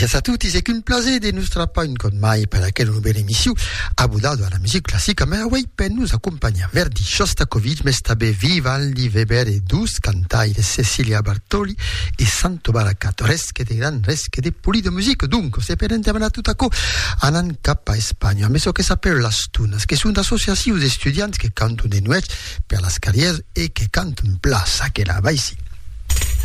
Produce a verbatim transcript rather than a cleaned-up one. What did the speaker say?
Dias a tutti, c'est qu'un plaisir de nous strapper une con mai per aquella nouvelle émission abudado alla musique classique, mais oui, per nous accompagner Verdi, Shostakovich, Mestabe, Vivaldi, Weber et douze cantai de Cecilia Bartoli et Santo Baracato, resque de gran, resque de poli de musique. Dunque, se per entrare tout à coup, anan cap a Spagna, mais ce que s'appelle las tunas, que sont associations d'étudiants qui cantent des nuits per las carrières et qui cantent une place, que là-bas ici.